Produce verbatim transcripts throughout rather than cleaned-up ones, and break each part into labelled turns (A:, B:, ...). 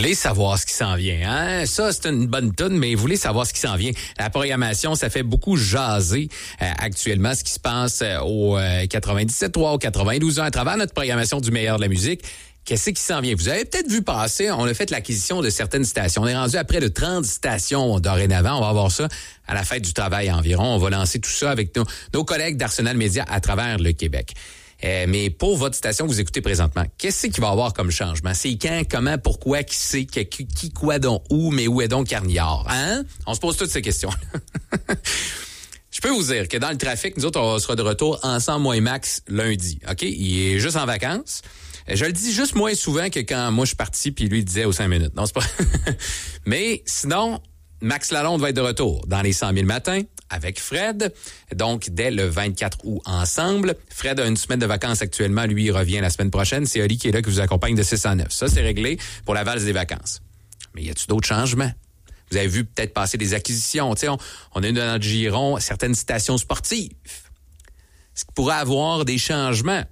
A: voulez savoir ce qui s'en vient, hein? Ça, c'est une bonne toune, mais vous voulez savoir ce qui s'en vient. La programmation, ça fait beaucoup jaser euh, actuellement ce qui se passe euh, au euh, quatre-vingt-dix-sept trois, au quatre-vingt-douze ans, à travers notre programmation du meilleur de la musique. Qu'est-ce qui s'en vient? Vous avez peut-être vu passer, on a fait l'acquisition de certaines stations. On est rendu à près de trente stations dorénavant. On va avoir ça à la fête du travail environ. On va lancer tout ça avec nos, nos collègues d'Arsenal Média à travers le Québec. Euh, mais pour votre station que vous écoutez présentement, qu'est-ce qu'il va y avoir comme changement? C'est quand, comment, pourquoi, qui sait, qui, qui, quoi, donc, où, mais où est donc Carniard? Hein? On se pose toutes ces questions. Je peux vous dire que dans le trafic, nous autres, on sera de retour ensemble, moi et Max, lundi. OK? Il est juste en vacances. Je le dis juste moins souvent que quand moi je suis parti puis lui il disait aux cinq minutes. Non, c'est pas. Mais sinon, Max Lalonde va être de retour dans les cent mille matins avec Fred. Donc, dès le vingt-quatre août ensemble. Fred a une semaine de vacances actuellement. Lui, il revient la semaine prochaine. C'est Oli qui est là, qui vous accompagne de six à neuf. Ça, c'est réglé pour la valse des vacances. Mais y a-t-il d'autres changements? Vous avez vu peut-être passer des acquisitions. Tu sais, on, on a eu dans notre giron certaines stations sportives. Est-ce qu'il pourrait avoir des changements?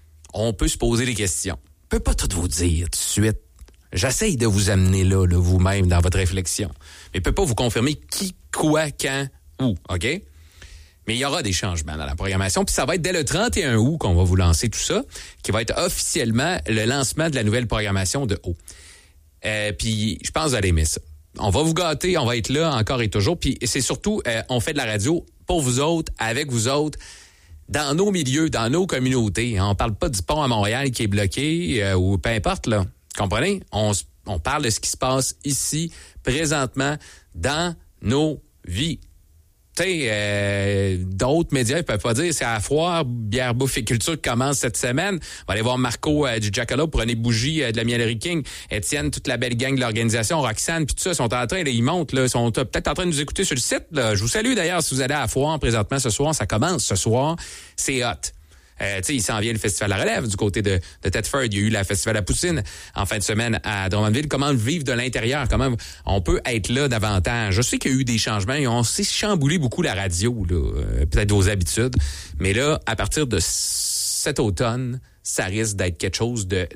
A: On peut se poser des questions. Je peux pas tout vous dire tout de suite. J'essaye de vous amener là, là vous-même, dans votre réflexion. Mais je peux pas vous confirmer qui, quoi, quand, où, OK? Mais il y aura des changements dans la programmation. Puis ça va être dès le trente et un août qu'on va vous lancer tout ça, qui va être officiellement le lancement de la nouvelle programmation de haut. Euh, puis je pense que vous allez aimer ça. On va vous gâter, on va être là encore et toujours. Puis c'est surtout, euh, on fait de la radio pour vous autres, avec vous autres, dans nos milieux, dans nos communautés. On parle pas du pont à Montréal qui est bloqué euh, ou peu importe, là. Comprenez? On, on parle de ce qui se passe ici, présentement, dans nos vies. Tu sais, euh, d'autres médias, ils peuvent pas dire c'est à la foire, bière, bouffe et culture qui commence cette semaine. On va aller voir Marco euh, du Jackalope pour une bougie euh, de la Mielerie King. Étienne, toute la belle gang de l'organisation, Roxane, puis tout ça, sont en train, là, ils montent, là, sont peut-être en train de nous écouter sur le site. Là. Je vous salue d'ailleurs si vous allez à la foire présentement ce soir. Ça commence ce soir. C'est hot. Euh, tu sais, il s'en vient le Festival La Relève du côté de, de Thetford. Il y a eu la Festival La Poutine en fin de semaine à Drummondville. Comment le vivre de l'intérieur? Comment on peut être là davantage? Je sais qu'il y a eu des changements et on s'est chamboulé beaucoup la radio, là, euh, peut-être vos habitudes. Mais là, à partir de cet automne, ça risque d'être quelque chose de,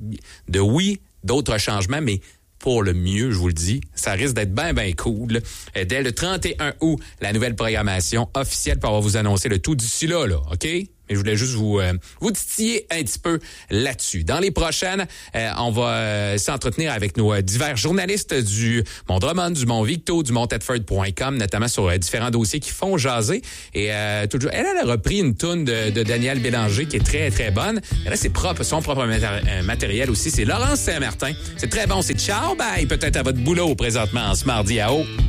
A: de oui, d'autres changements, mais pour le mieux, je vous le dis. Ça risque d'être bien, bien cool. Dès le trente et un août, la nouvelle programmation officielle pour vous annoncer le tout d'ici là, là, OK? Mais je voulais juste vous euh, vous titiller un petit peu là-dessus. Dans les prochaines, euh, on va euh, s'entretenir avec nos euh, divers journalistes du Mont Drummond, du Mont Victo, du Mont Thetford point com, notamment sur euh, différents dossiers qui font jaser. Et euh, toujours, elle, elle a repris une toune de, de Daniel Bélanger qui est très, très bonne. Et là, c'est propre, son propre maté- matériel aussi. C'est Laurence Saint-Martin. C'est très bon. C'est ciao, bye, peut-être à votre boulot présentement en ce mardi à haut.